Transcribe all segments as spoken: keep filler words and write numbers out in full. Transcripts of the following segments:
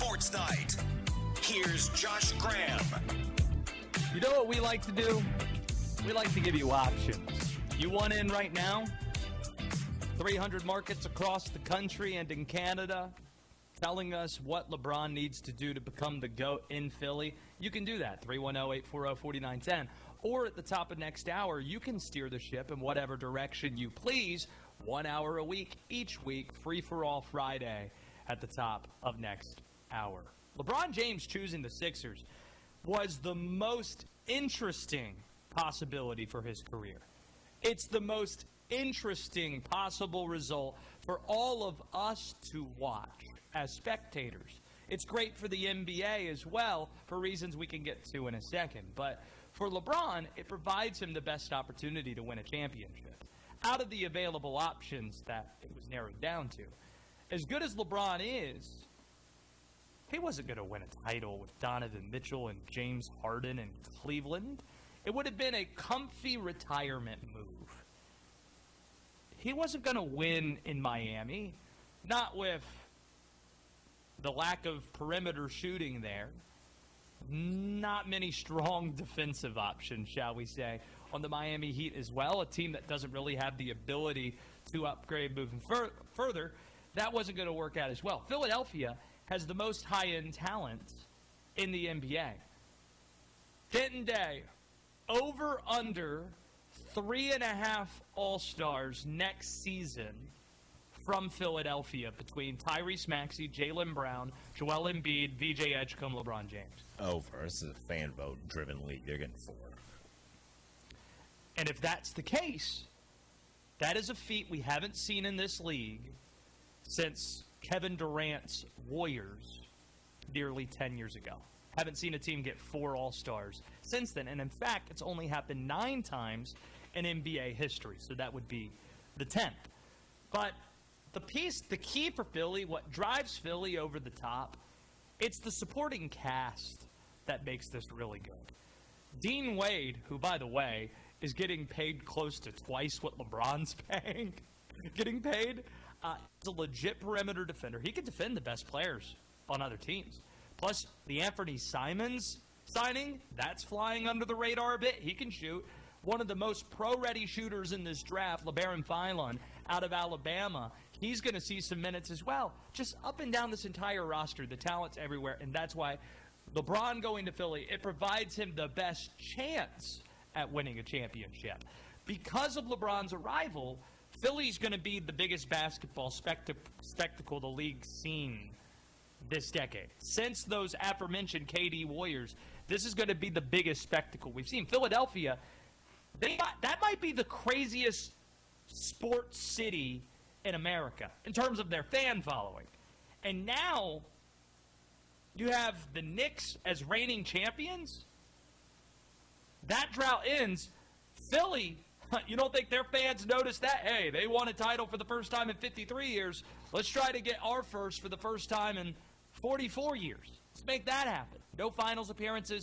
Sports Night. Here's Josh Graham. You know what we like to do? We like to give you options. You want in right now? three hundred markets across the country and in Canada telling us what LeBron needs to do to become the GOAT in Philly. You can do that, three one zero, eight four zero, four nine one zero. Or at the top of next hour, you can steer the ship in whatever direction you please. One hour a week, each week, free-for-all Friday at the top of next hour. LeBron James choosing the Sixers was the most interesting possibility for his career. It's the most interesting possible result for all of us to watch as spectators. It's great for the N B A as well, for reasons we can get to in a second. But for LeBron, it provides him the best opportunity to win a championship. Out of the available options that it was narrowed down to, as good as LeBron is, he wasn't going to win a title with Donovan Mitchell and James Harden in Cleveland. It would have been a comfy retirement move. He wasn't going to win in Miami, not with the lack of perimeter shooting there. Not many strong defensive options, shall we say, on the Miami Heat as well, a team that doesn't really have the ability to upgrade moving fur- further. That wasn't going to work out as well. Philadelphia has the most high-end talent in the N B A. Denton Day, over under three and a half All-Stars next season from Philadelphia between Tyrese Maxey, Jaylen Brown, Joel Embiid, V J Edgecombe, LeBron James. Over. This is a fan vote-driven league. They're getting four. And if that's the case, that is a feat we haven't seen in this league since Kevin Durant's Warriors nearly ten years ago. Haven't seen a team get four All-Stars since then. And in fact, it's only happened nine times in N B A history. So that would be the tenth. But the piece, the key for Philly, what drives Philly over the top, it's the supporting cast that makes this really good. Dean Wade, who, by the way, is getting paid close to twice what LeBron's paying, getting paid, uh, is a legit perimeter defender. He can defend the best players on other teams. Plus, the Anthony Simons signing, that's flying under the radar a bit. He can shoot. One of the most pro-ready shooters in this draft, LeBaron Philon, out of Alabama, he's going to see some minutes as well. Just up and down this entire roster, the talent's everywhere, and that's why LeBron going to Philly, it provides him the best chance at winning a championship. Because of LeBron's arrival, Philly's going to be the biggest basketball spectac- spectacle the league's seen this decade. Since those aforementioned K D Warriors, this is going to be the biggest spectacle we've seen. Philadelphia, they that might be the craziest sports city in America in terms of their fan following. And now you have the Knicks as reigning champions. That drought ends. Philly, you don't think their fans notice that? Hey, they won a title for the first time in fifty-three years. Let's try to get our first for the first time in forty-four years. Let's make that happen. No finals appearances.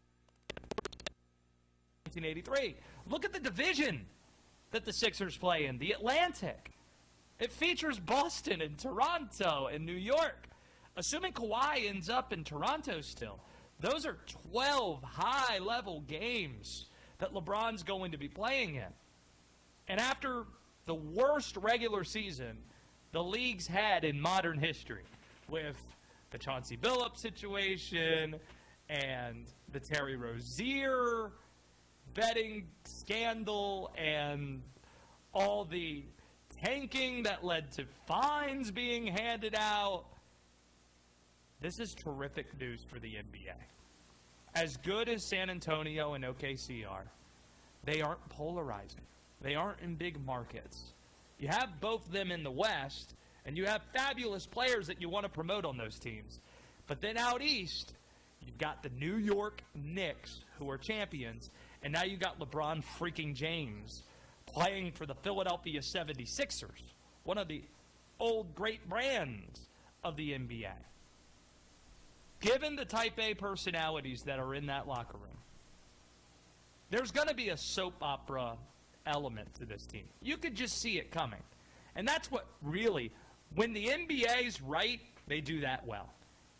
nineteen eighty-three. Look at the division that the Sixers play in, the Atlantic. It features Boston and Toronto and New York. Assuming Kawhi ends up in Toronto still, those are twelve high-level games that LeBron's going to be playing in. And after the worst regular season the league's had in modern history, with the Chauncey Billups situation and the Terry Rozier betting scandal and all the tanking that led to fines being handed out, this is terrific news for the N B A. As good as San Antonio and O K C are, they aren't polarizing. They aren't in big markets. You have both of them in the West, and you have fabulous players that you want to promote on those teams. But then out east, you've got the New York Knicks, who are champions, and now you got LeBron freaking James playing for the Philadelphia seventy-sixers, one of the old great brands of the N B A. Given the type A personalities that are in that locker room, there's going to be a soap opera element to this team. You could just see it coming. And that's what really, when the N B A's right, they do that well.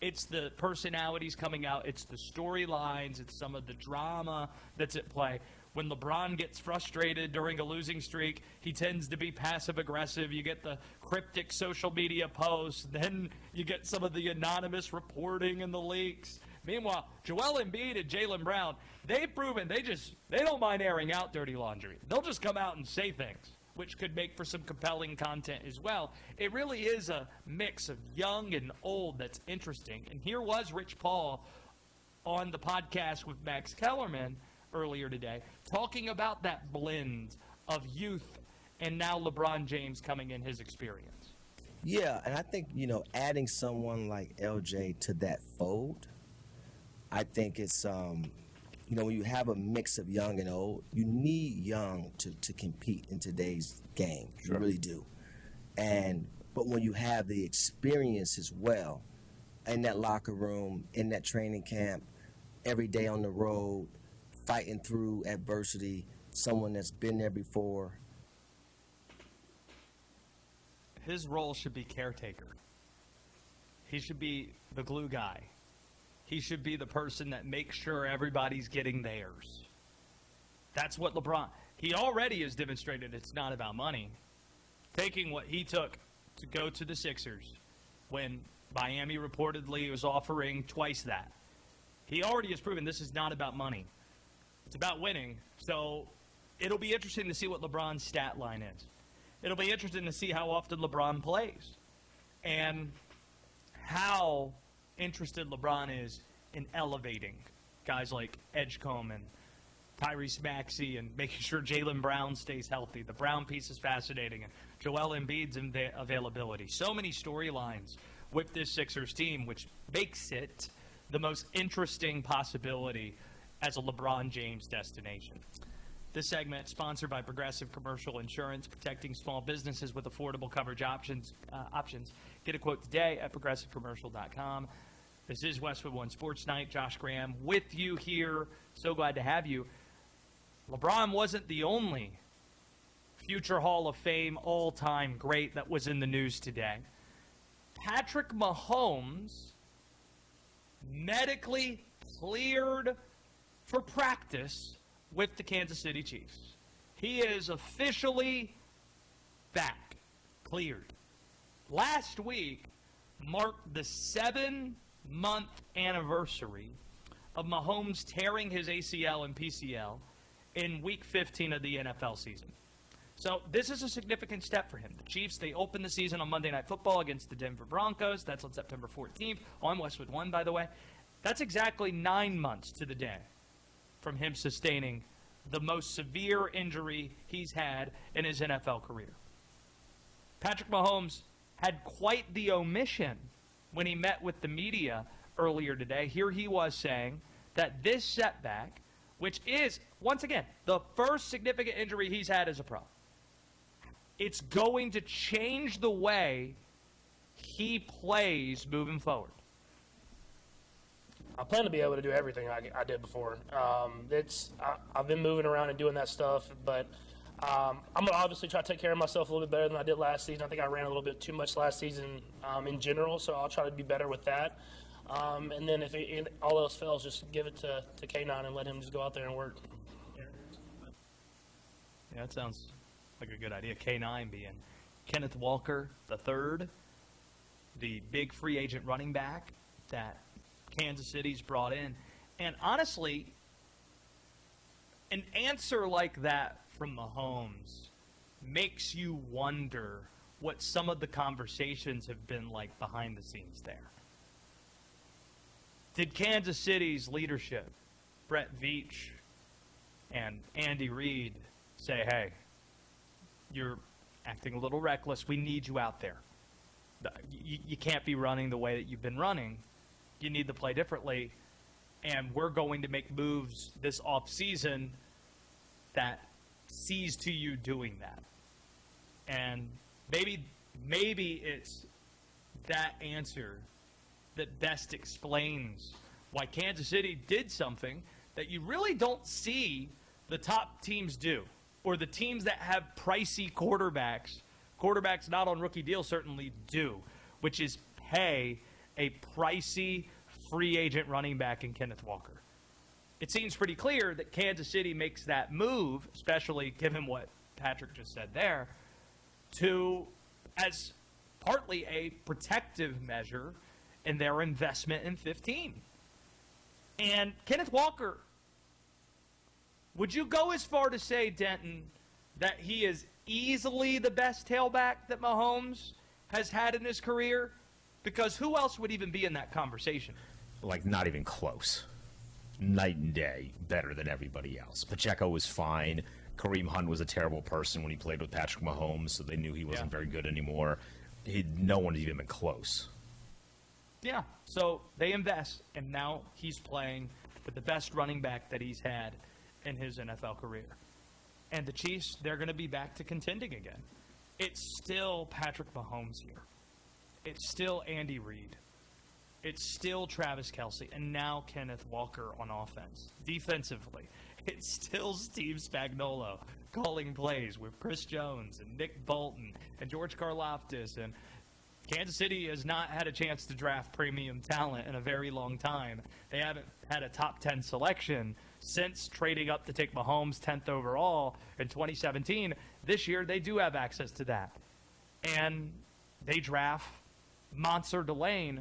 It's the personalities coming out. It's the storylines. It's some of the drama that's at play. When LeBron gets frustrated during a losing streak, he tends to be passive-aggressive. You get the cryptic social media posts. Then you get some of the anonymous reporting and the leaks. Meanwhile, Joel Embiid and Jaylen Brown, they've proven they just they don't mind airing out dirty laundry. They'll just come out and say things, which could make for some compelling content as well. It really is a mix of young and old that's interesting. And here was Rich Paul on the podcast with Max Kellerman earlier today, talking about that blend of youth and now LeBron James coming in his experience. Yeah, and I think, you know, adding someone like L J to that fold, I think it's, um, you know, when you have a mix of young and old, you need young to, to compete in today's game. Sure. You really do. And but when you have the experience as well, in that locker room, in that training camp, every day on the road, fighting through adversity, someone that's been there before. His role should be caretaker. He should be the glue guy. He should be the person that makes sure everybody's getting theirs. That's what LeBron, he already has demonstrated it's not about money. Taking what he took to go to the Sixers when Miami reportedly was offering twice that. He already has proven this is not about money. It's about winning. So it'll be interesting to see what LeBron's stat line is. It'll be interesting to see how often LeBron plays and how interested LeBron is in elevating guys like Edgecombe and Tyrese Maxey and making sure Jaylen Brown stays healthy. The Brown piece is fascinating. And Joel Embiid's inv- availability. So many storylines with this Sixers team, which makes it the most interesting possibility as a LeBron James destination. This segment sponsored by Progressive Commercial Insurance, protecting small businesses with affordable coverage options. Uh, options. Get a quote today at progressive commercial dot com. This is Westwood One Sports Night. Josh Graham with you here. So glad to have you. LeBron wasn't the only future Hall of Fame all-time great that was in the news today. Patrick Mahomes medically cleared for practice with the Kansas City Chiefs. He is officially back, cleared. Last week marked the seven-month anniversary of Mahomes tearing his A C L and P C L in Week fifteen of the N F L season. So this is a significant step for him. The Chiefs, they open the season on Monday Night Football against the Denver Broncos. That's on September fourteenth on Westwood One, by the way. That's exactly nine months to the day from him sustaining the most severe injury he's had in his N F L career. Patrick Mahomes had quite the omission when he met with the media earlier today. Here he was saying that this setback, which is, once again, the first significant injury he's had as a pro, it's going to change the way he plays moving forward. I plan to be able to do everything I, I did before. Um, it's I, I've been moving around and doing that stuff, but um, I'm gonna obviously try to take care of myself a little bit better than I did last season. I think I ran a little bit too much last season um, in general, so I'll try to be better with that. Um, and then if it, it, all else fails, just give it to, to K nine and let him just go out there and work. Yeah, that sounds like a good idea. K nine being Kenneth Walker the third, the big free agent running back that Kansas City's brought in. And honestly, an answer like that from Mahomes makes you wonder what some of the conversations have been like behind the scenes there. Did Kansas City's leadership, Brett Veach and Andy Reid, say, hey, you're acting a little reckless. We need you out there. You, you can't be running the way that you've been running. You need to play differently. And we're going to make moves this offseason that sees to you doing that. And maybe maybe it's that answer that best explains why Kansas City did something that you really don't see the top teams do, or the teams that have pricey quarterbacks, quarterbacks not on rookie deals certainly do, which is pay a pricey free agent running back in Kenneth Walker. It seems pretty clear that Kansas City makes that move, especially given what Patrick just said there, to as partly a protective measure in their investment in fifteen. And Kenneth Walker, would you go as far to say, Denton, that he is easily the best tailback that Mahomes has had in his career? Because who else would even be in that conversation? Like, not even close. Night and day, better than everybody else. Pacheco was fine. Kareem Hunt was a terrible person when he played with Patrick Mahomes, so they knew he wasn't Yeah. very good anymore. He, no one's even been close. Yeah, so they invest, and now he's playing with the best running back that he's had in his N F L career. And the Chiefs, they're going to be back to contending again. It's still Patrick Mahomes here. It's still Andy Reid. It's still Travis Kelce, and now Kenneth Walker on offense. Defensively, it's still Steve Spagnuolo calling plays with Chris Jones and Nick Bolton and George Karlaftis. And Kansas City has not had a chance to draft premium talent in a very long time. They haven't had a top ten selection since trading up to take Mahomes tenth overall in twenty seventeen. This year, they do have access to that. And they draft Monser Delane.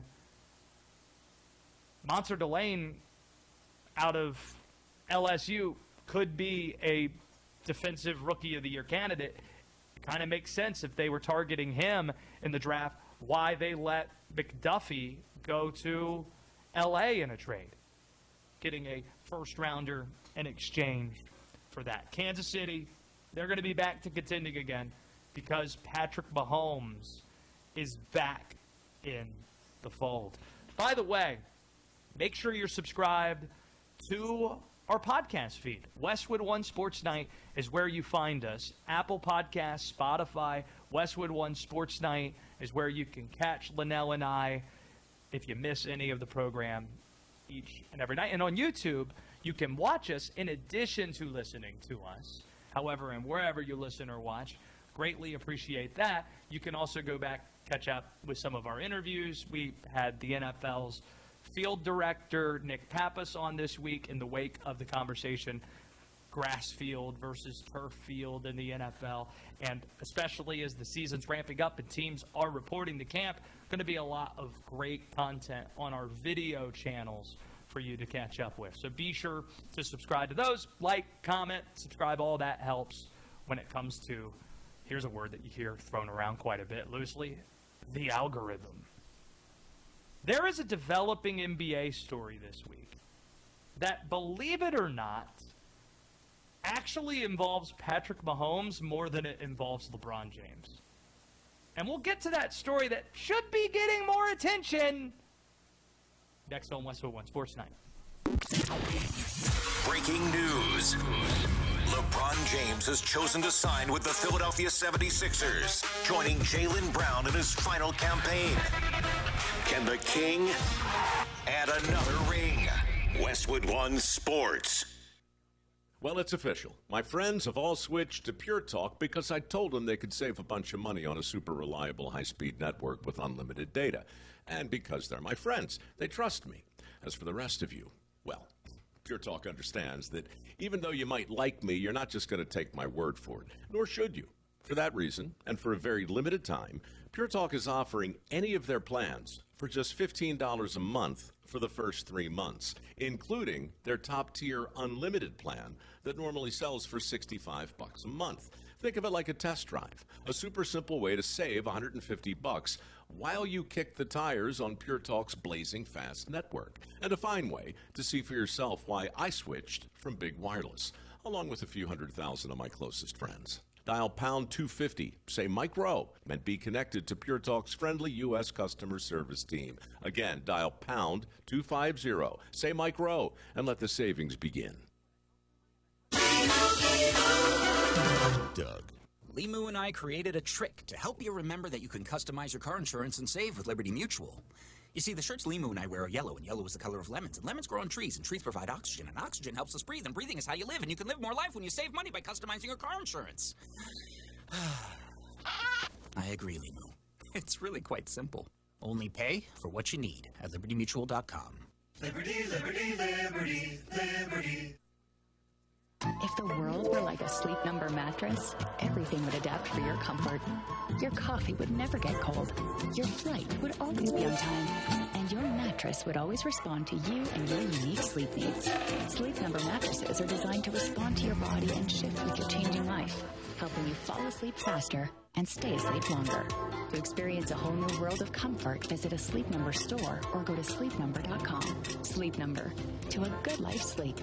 Monser Delane out of L S U could be a defensive rookie of the year candidate. Kind of makes sense if they were targeting him in the draft, why they let McDuffie go to L A in a trade, getting a first rounder in exchange for that. Kansas City, they're going to be back to contending again because Patrick Mahomes is back in the fold. By the way, make sure you're subscribed to our podcast feed. Westwood One Sports Night is where you find us. Apple Podcasts, Spotify, Westwood One Sports Night is where you can catch Linnell and I if you miss any of the program each and every night. And on YouTube, you can watch us in addition to listening to us. However, and wherever you listen or watch, greatly appreciate that. You can also go back, catch up with some of our interviews. We had the N F L's field director, Nick Pappas, on this week in the wake of the conversation, grass field versus turf field in the N F L. And especially as the season's ramping up and teams are reporting to camp, going to be a lot of great content on our video channels for you to catch up with. So be sure to subscribe to those. Like, comment, subscribe. All that helps when it comes to, here's a word that you hear thrown around quite a bit loosely, the algorithm. There is a developing N B A story this week that, believe it or not, actually involves Patrick Mahomes more than it involves LeBron James. And we'll get to that story that should be getting more attention next on Westwood One Sports Night. Breaking news. LeBron James has chosen to sign with the Philadelphia seventy-sixers, joining Jaylen Brown in his final campaign. Can the King add another ring? Westwood One Sports. Well, it's official. My friends have all switched to Pure Talk because I told them they could save a bunch of money on a super reliable high-speed network with unlimited data. And because they're my friends, they trust me. As for the rest of you, well, Pure Talk understands that even though you might like me, you're not just going to take my word for it, nor should you. For that reason, and for a very limited time, Pure Talk is offering any of their plans for just fifteen dollars a month for the first three months, including their top-tier unlimited plan that normally sells for sixty-five bucks a month. Think of it like a test drive, a super simple way to save one hundred fifty bucks while you kick the tires on Pure Talk's blazing fast network, and a fine way to see for yourself why I switched from Big Wireless, along with a few hundred thousand of my closest friends. Dial pound two fifty, say Mike Rowe, and be connected to Pure Talk's friendly U S customer service team. Again, dial pound two fifty, say Mike Rowe, and let the savings begin. Doug. Limu and I created a trick to help you remember that you can customize your car insurance and save with Liberty Mutual. You see, the shirts Limu and I wear are yellow, and yellow is the color of lemons, and lemons grow on trees, and trees provide oxygen, and oxygen helps us breathe, and breathing is how you live, and you can live more life when you save money by customizing your car insurance. I agree, Limu. It's really quite simple. Only pay for what you need at liberty mutual dot com. Liberty, liberty, liberty, liberty. If the world were like a Sleep Number mattress, everything would adapt for your comfort. Your coffee would never get cold. Your flight would always be on time. And your mattress would always respond to you and your unique sleep needs. Sleep Number mattresses are designed to respond to your body and shift with your changing life, helping you fall asleep faster and stay asleep longer. To experience a whole new world of comfort, visit a Sleep Number store or go to sleep number dot com. Sleep Number. To a good life sleep.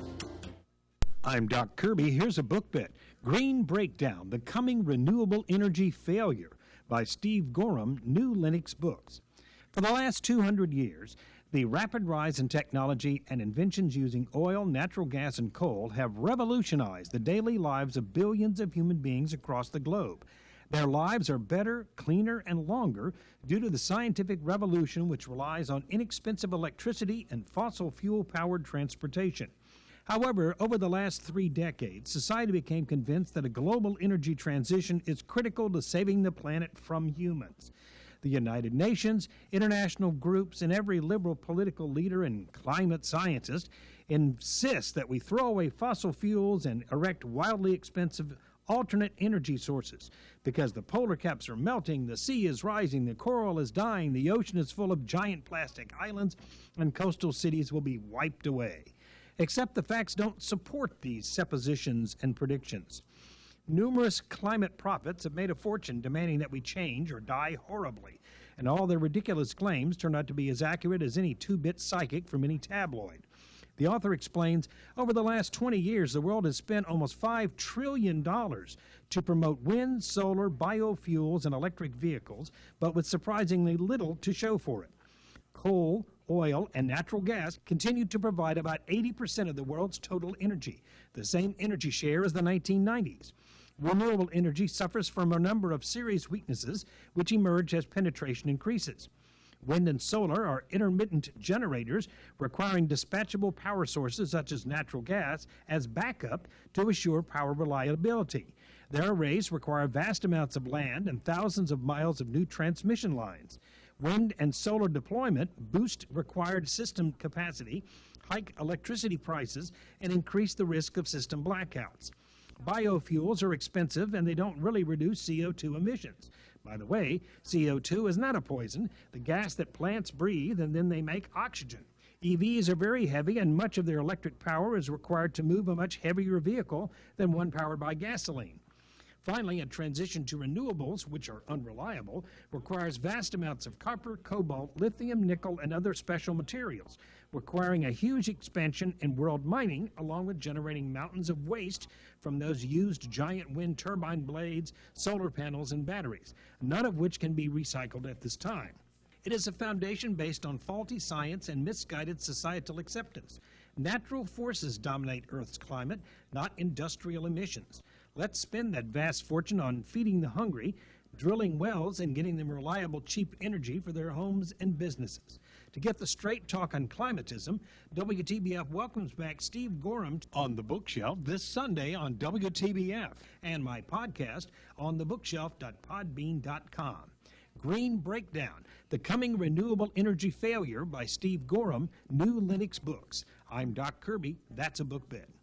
I'm Doc Kirby. Here's a book bit. Green Breakdown, The Coming Renewable Energy Failure by Steve Gorham, New Lenox Books. For the last two hundred years, the rapid rise in technology and inventions using oil, natural gas, and coal have revolutionized the daily lives of billions of human beings across the globe. Their lives are better, cleaner, and longer due to the scientific revolution which relies on inexpensive electricity and fossil fuel-powered transportation. However, over the last three decades, society became convinced that a global energy transition is critical to saving the planet from humans. The United Nations, international groups, and every liberal political leader and climate scientist insist that we throw away fossil fuels and erect wildly expensive alternate energy sources because the polar caps are melting, the sea is rising, the coral is dying, the ocean is full of giant plastic islands, and coastal cities will be wiped away. Except the facts don't support these suppositions and predictions. Numerous climate prophets have made a fortune demanding that we change or die horribly, and all their ridiculous claims turn out to be as accurate as any two-bit psychic from any tabloid. The author explains, over the last twenty years, the world has spent almost five trillion dollars to promote wind, solar, biofuels, and electric vehicles, but with surprisingly little to show for it. Coal, oil, and natural gas continue to provide about eighty percent of the world's total energy, the same energy share as the nineteen nineties. Renewable energy suffers from a number of serious weaknesses which emerge as penetration increases. Wind and solar are intermittent generators requiring dispatchable power sources such as natural gas as backup to assure power reliability. Their arrays require vast amounts of land and thousands of miles of new transmission lines. Wind and solar deployment boost required system capacity, hike electricity prices, and increase the risk of system blackouts. Biofuels are expensive and they don't really reduce C O two emissions. By the way, C O two is not a poison, the gas that plants breathe and then they make oxygen. E Vs are very heavy and much of their electric power is required to move a much heavier vehicle than one powered by gasoline. Finally, a transition to renewables, which are unreliable, requires vast amounts of copper, cobalt, lithium, nickel, and other special materials, requiring a huge expansion in world mining, along with generating mountains of waste from those used giant wind turbine blades, solar panels, and batteries, none of which can be recycled at this time. It is a foundation based on faulty science and misguided societal acceptance. Natural forces dominate Earth's climate, not industrial emissions. Let's spend that vast fortune on feeding the hungry, drilling wells, and getting them reliable, cheap energy for their homes and businesses. To get the straight talk on climatism, W T B F welcomes back Steve Gorham on The Bookshelf this Sunday on W T B F and my podcast on the bookshelf dot podbean dot com. Green Breakdown, The Coming Renewable Energy Failure by Steve Gorham, New Lenox Books. I'm Doc Kirby. That's a book bit.